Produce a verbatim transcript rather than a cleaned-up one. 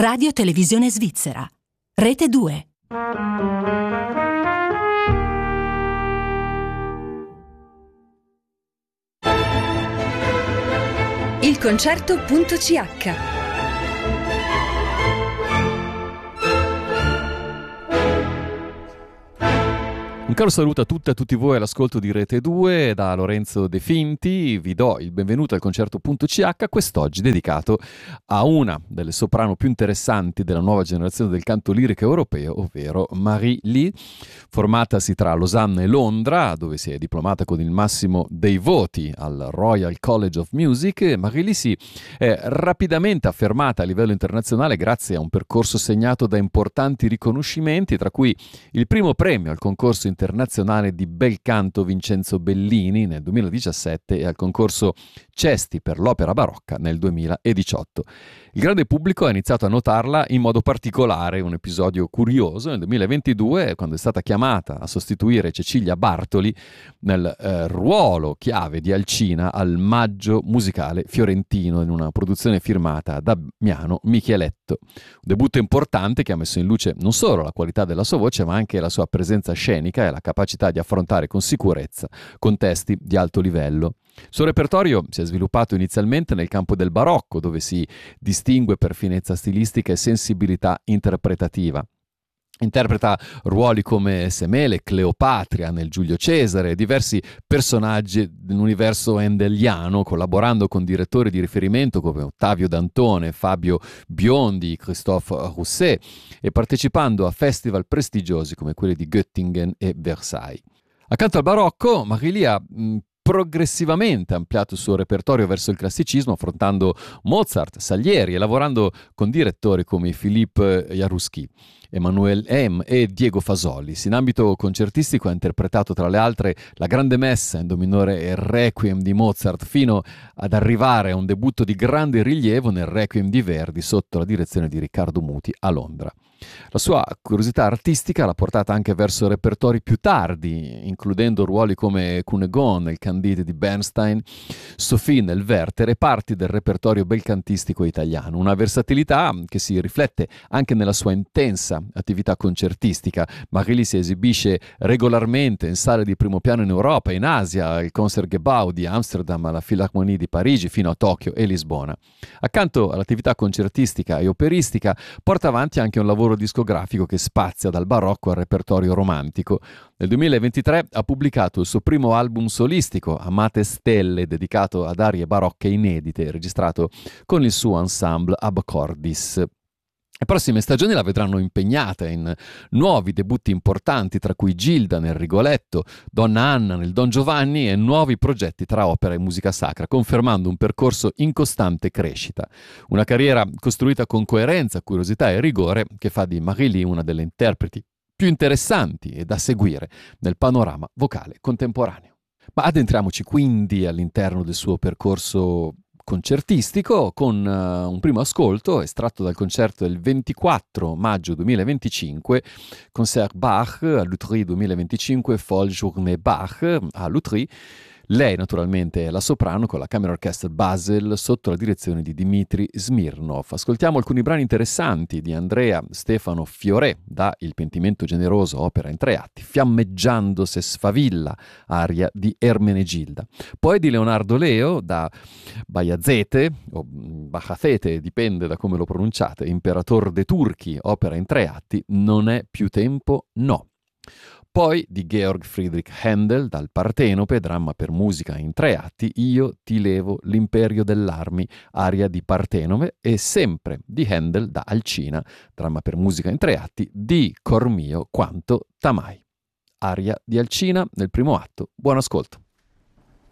Radio Televisione Svizzera. Rete due. Il concerto.ch. Un caro saluto a tutte e a tutti voi all'ascolto di Rete due, da Lorenzo De Finti. Vi do il benvenuto al concerto.ch, quest'oggi dedicato a una delle soprano più interessanti della nuova generazione del canto lirico europeo, ovvero Marie Lee, formatasi tra Losanna e Londra, dove si è diplomata con il massimo dei voti al Royal College of Music. Marie Lee si è rapidamente affermata a livello internazionale grazie a un percorso segnato da importanti riconoscimenti, tra cui il primo premio al concorso internazionale di bel canto Vincenzo Bellini nel duemiladiciassette e al concorso Cesti per l'opera barocca nel duemiladiciotto. Il grande pubblico ha iniziato a notarla in modo particolare, un episodio curioso, nel duemilaventidue, quando è stata chiamata a sostituire Cecilia Bartoli nel eh, ruolo chiave di Alcina al Maggio Musicale Fiorentino, in una produzione firmata da Damiano Micheletto. Un debutto importante che ha messo in luce non solo la qualità della sua voce, ma anche la sua presenza scenica e la capacità di affrontare con sicurezza contesti di alto livello. Il suo repertorio si è sviluppato inizialmente nel campo del barocco, dove si distingue per finezza stilistica e sensibilità interpretativa. Interpreta ruoli come Semele, Cleopatria nel Giulio Cesare e diversi personaggi dell'universo handeliano, collaborando con direttori di riferimento come Ottavio Dantone, Fabio Biondi, Christophe Rousset, e partecipando a festival prestigiosi come quelli di Göttingen e Versailles. Accanto al barocco, Marie Lee ha mh, progressivamente ampliato il suo repertorio verso il classicismo, affrontando Mozart, Salieri e lavorando con direttori come Philippe Jaruski, Emmanuel Hem e Diego Fasolis. In ambito concertistico ha interpretato tra le altre la Grande Messa in Do minore e il Requiem di Mozart, fino ad arrivare a un debutto di grande rilievo nel Requiem di Verdi sotto la direzione di Riccardo Muti a Londra. La sua curiosità artistica l'ha portata anche verso repertori più tardi, includendo ruoli come Cunégonde nel Candide di Bernstein, Sophie nel Werther e parti del repertorio belcantistico italiano. Una versatilità che si riflette anche nella sua intensa attività concertistica. Marie Lee si esibisce regolarmente in sale di primo piano in Europa, in Asia, al Concertgebouw di Amsterdam, alla Philharmonie di Parigi, fino a Tokyo e Lisbona. Accanto all'attività concertistica e operistica, porta avanti anche un lavoro discografico che spazia dal barocco al repertorio romantico. Nel duemilaventitré ha pubblicato il suo primo album solistico, Amate Stelle, dedicato ad arie barocche inedite, registrato con il suo ensemble Ab Cordis. Le prossime stagioni la vedranno impegnata in nuovi debutti importanti, tra cui Gilda nel Rigoletto, Donna Anna nel Don Giovanni e nuovi progetti tra opera e musica sacra, confermando un percorso in costante crescita. Una carriera costruita con coerenza, curiosità e rigore che fa di Marie Lee una delle interpreti più interessanti e da seguire nel panorama vocale contemporaneo. Ma addentriamoci quindi all'interno del suo percorso concertistico con uh, un primo ascolto estratto dal concerto del ventiquattro maggio duemilaventicinque, Concert Bach a Lutry duemilaventicinque, Folle Journée Bach a Lutry. Lei naturalmente è la soprano con la Camera Orchestra Basel sotto la direzione di Dmitry Smirnov. Ascoltiamo alcuni brani interessanti di Andrea Stefano Fioré da Il pentimento generoso, opera in tre atti, Fiammeggiando se sfavilla, aria di Ermenegilda. Poi di Leonardo Leo da Bajazete, o Bajazete, dipende da come lo pronunciate, Imperator de Turchi, opera in tre atti, Non è più tempo, no. Poi di Georg Friedrich Händel dal Partenope, dramma per musica in tre atti, Io ti levo l'imperio dell'armi, aria di Partenope, e sempre di Händel da Alcina, dramma per musica in tre atti, Di cor mio quanto t'amai, aria di Alcina nel primo atto. Buon ascolto.